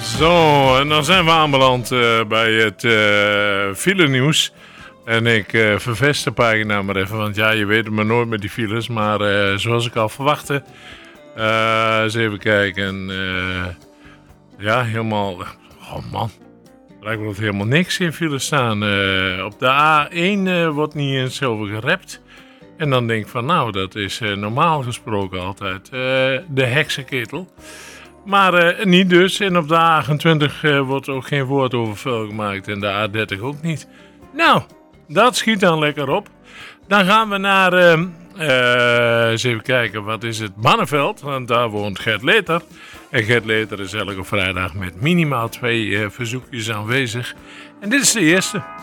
Zo, en dan zijn we aanbeland bij het file nieuws. En ik vervest de pagina maar even, want ja, je weet het maar nooit met die files. Maar zoals ik al verwachtte, eens even kijken. Ja, helemaal, oh man, lijkt wel dat helemaal niks in file staan. Op de A1 wordt niet eens over gerept. En dan denk ik van, nou, dat is normaal gesproken altijd de heksenketel. Maar niet dus. En op de A28 wordt ook geen woord over vuil gemaakt. En de A30 ook niet. Nou, dat schiet dan lekker op. Dan gaan we naar, eens even kijken, wat is het? Mannenveld. Want daar woont Gert Leter. En Gert Leter is elke vrijdag met minimaal 2 verzoekjes aanwezig. En dit is de eerste.